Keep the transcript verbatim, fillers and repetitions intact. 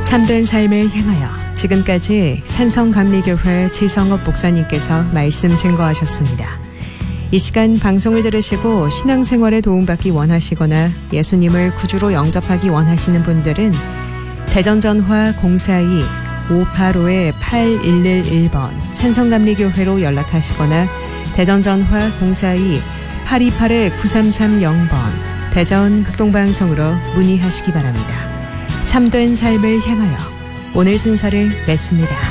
참된 삶을 향하여 지금까지 산성감리교회 지성업 목사님께서 말씀 증거하셨습니다. 이 시간 방송을 들으시고 신앙생활에 도움받기 원하시거나 예수님을 구주로 영접하기 원하시는 분들은 대전전화 공사이 오팔오 팔일일일 번 산성감리교회로 연락하시거나 대전전화 공사이 팔이팔 구삼삼공 번 대전 극동방송으로 문의하시기 바랍니다. 참된 삶을 향하여 오늘 순서를 냈습니다.